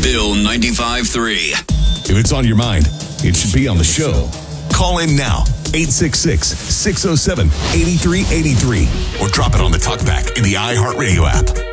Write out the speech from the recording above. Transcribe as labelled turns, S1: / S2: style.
S1: Hill 95.3.
S2: If it's on your mind, it should be on the show. Call in now, 866-607-8383, or drop it on the talkback in the iHeartRadio app.